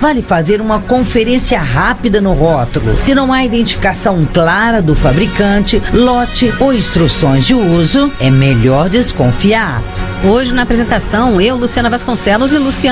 vale fazer uma conferência rápida no rótulo. Se não há identificação clara do fabricante, lote ou instruções de uso, é melhor desconfiar. Hoje na apresentação, eu, Luciana Vasconcelos e Luciano